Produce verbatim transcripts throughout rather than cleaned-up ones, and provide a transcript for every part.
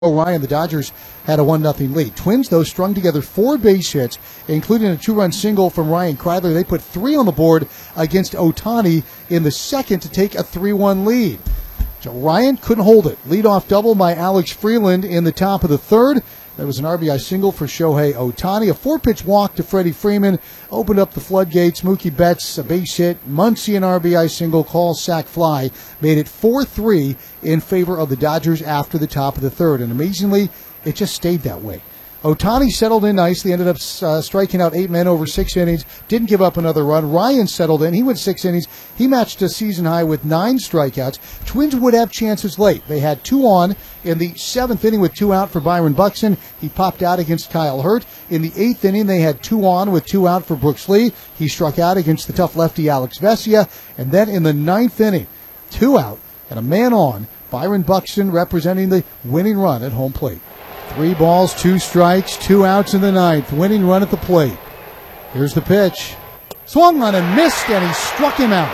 Ryan, the Dodgers had a one nothing lead. Twins, though, strung together four base hits, including a two-run single from Ryan Kreidler. They put three on the board against Ohtani in the second to take a three one lead. So Ryan couldn't hold it. Leadoff double by Alex Freeland in the top of the third. There was an R B I single for Shohei Ohtani. A four-pitch walk to Freddie Freeman opened up the floodgates. Mookie Betts, a base hit. Muncy, an R B I single. Call, sac, fly. Made it four three in favor of the Dodgers after the top of the third. And amazingly, it just stayed that way. Ohtani settled in nicely, ended up uh, striking out eight men over six innings, didn't give up another run. Ryan settled in. He went six innings. He matched a season high with nine strikeouts. Twins would have chances late. They had two on in the seventh inning with two out for Byron Buxton. He popped out against Kyle Hurt. In the eighth inning, they had two on with two out for Brooks Lee. He struck out against the tough lefty Alex Vesia. And then in the ninth inning, two out and a man on, Byron Buxton representing the winning run at home plate. Three balls, two strikes, two outs in the ninth. Winning run at the plate. Here's the pitch. Swung on and missed, and he struck him out.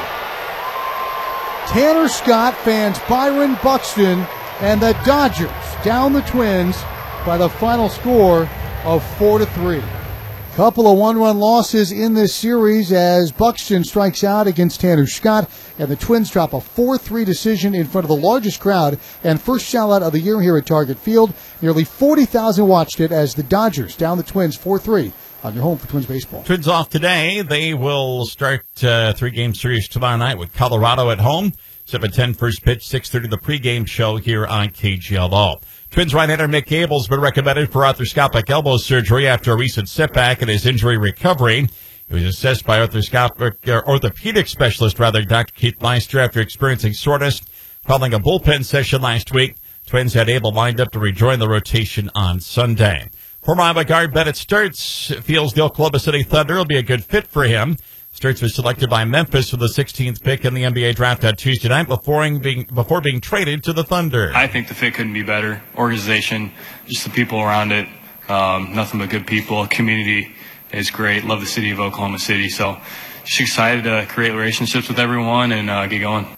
Tanner Scott fans Byron Buxton, and the Dodgers down the Twins by the final score of four to three. Couple of one-run losses in this series as Buxton strikes out against Tanner Scott, and the Twins drop a four three decision in front of the largest crowd and first sellout of the year here at Target Field. Nearly forty thousand watched it as the Dodgers down the Twins four three on your home for Twins baseball. Twins off today. They will start a three-game series tomorrow night with Colorado at home. seven ten first pitch, six thirty the pregame show here on K G L O. Twins right-hander Mick Abel has been recommended for arthroscopic elbow surgery after a recent setback in his injury recovery. He was assessed by arthroscopic, uh, orthopedic specialist, rather, Doctor Keith Meister, after experiencing soreness following a bullpen session last week. Twins had Abel lined up to rejoin the rotation on Sunday. Former Iowa guard Bennett Sturtz feels the Oklahoma City Thunder will be a good fit for him. Sturtz was selected by Memphis for the sixteenth pick in the N B A draft on Tuesday night before being, before being traded to the Thunder. I think the fit couldn't be better. Organization, just the people around it, um, nothing but good people. Community is great. Love the city of Oklahoma City. So just excited to create relationships with everyone and uh, get going.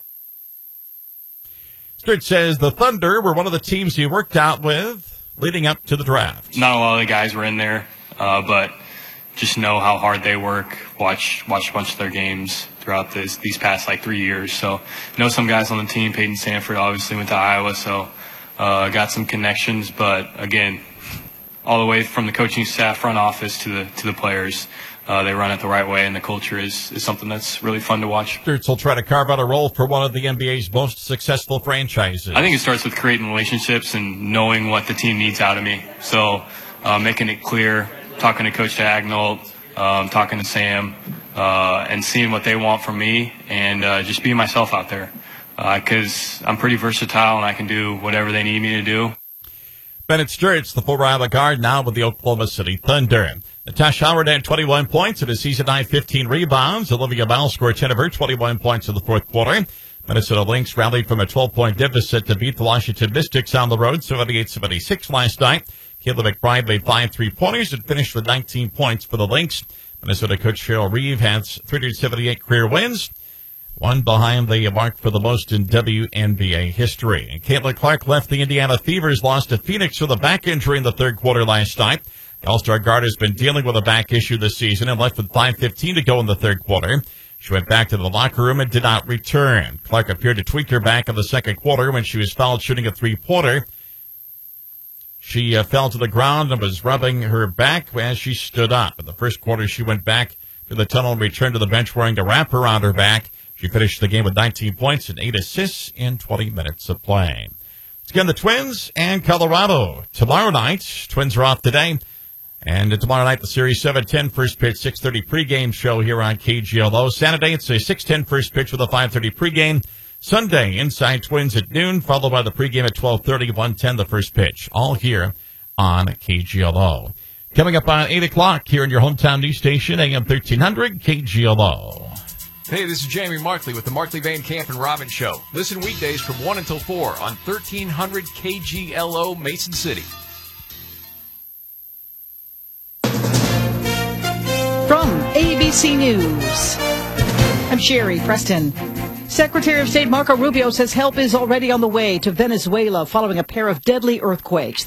Sturtz says the Thunder were one of the teams he worked out with leading up to the draft. Not a lot of the guys were in there, uh, but just know how hard they work. Watch watch a bunch of their games throughout this, these past like three years. So know some guys on the team. Peyton Sanford obviously went to Iowa, so uh, got some connections. But again, all the way from the coaching staff, front office to the to the players, uh, they run it the right way, and the culture is is something that's really fun to watch. Sturtz will try to carve out a role for one of the N B A's most successful franchises. I think it starts with creating relationships and knowing what the team needs out of me. So uh, making it clear. Talking to Coach Dagnall, um, talking to Sam, uh, and seeing what they want from me, and uh, just being myself out there. Because uh, I'm pretty versatile, and I can do whatever they need me to do. Bennett Sturtz, the former Iowa guard, now with the Oklahoma City Thunder. Natasha Howard had twenty-one points and a season-high fifteen rebounds. Olivia Bell scored ten of her twenty-one points in the fourth quarter. Minnesota Lynx rallied from a twelve-point deficit to beat the Washington Mystics on the road, seventy-eight seventy-six last night. Kayla McBride made five three-pointers and finished with nineteen points for the Lynx. Minnesota coach Cheryl Reeve has three hundred seventy-eight career wins, one behind the mark for the most in W N B A history. And Caitlin Clark left the Indiana Fevers, lost to Phoenix with a back injury in the third quarter last night. The All-Star guard has been dealing with a back issue this season and left with five fifteen to go in the third quarter. She went back to the locker room and did not return. Clark appeared to tweak her back in the second quarter when she was fouled shooting a three-pointer. She uh, fell to the ground and was rubbing her back as she stood up. In the first quarter, she went back to the tunnel and returned to the bench wearing a wrap around her back. She finished the game with nineteen points and eight assists in twenty minutes of play. It's again the Twins and Colorado. Tomorrow night, Twins are off today. And tomorrow night, the Series seven ten first pitch, six thirty pregame show here on K G L O. Saturday, it's a six ten first pitch with a five thirty pregame. Sunday, Inside Twins at noon, followed by the pregame at twelve thirty, one ten the first pitch. All here on K G L O. Coming up on eight o'clock here in your hometown news station, A M thirteen hundred, K G L O. Hey, this is Jamie Markley with the Markley Van Camp and Robin Show. Listen weekdays from one until four on thirteen hundred K G L O, Mason City. From A B C News, I'm Sherry Preston. Secretary of State Marco Rubio says help is already on the way to Venezuela following a pair of deadly earthquakes.